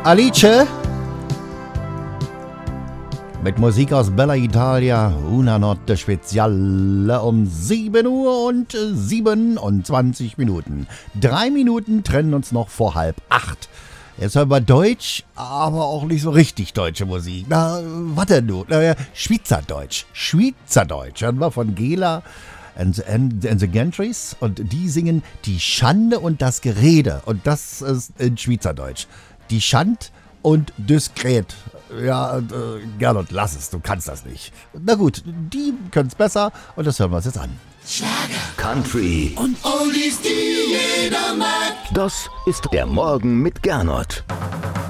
Alice mit Musik aus Bella Italia, Una Notte Speziale um 7 Uhr und 27 Minuten. 3 Minuten trennen uns noch vor 7:30. Jetzt hören wir Deutsch, aber auch nicht so richtig deutsche Musik. Na, was denn nun? Schweizerdeutsch. Schweizerdeutsch. Hören wir von Gela and the Gantries und die singen Die Schande und das Gerede. Und das ist in Schweizerdeutsch. Die Schand und diskret. Ja, Gernot, lass es, du kannst das nicht. Na gut, die können es besser und das hören wir uns jetzt an. Schlager, Country und Oldies, die jeder mag. Das ist der Morgen mit Gernot.